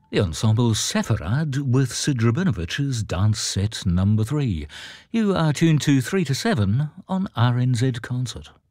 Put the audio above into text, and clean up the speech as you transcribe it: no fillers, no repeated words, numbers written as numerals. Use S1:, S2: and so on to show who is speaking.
S1: The ensemble Sepharad with Sid Rabinovich's Dance Set Number 3. You are tuned to 3 to 7 on RNZ Concert.